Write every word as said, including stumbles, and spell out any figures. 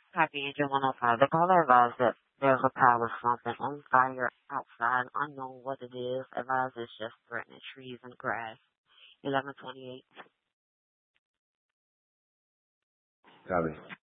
Copy Angel one oh five. The caller advised that there's a pile of something on fire outside. Unknown what it is. Advised it's just threatening trees and grass. eleven twenty-eight. Copy.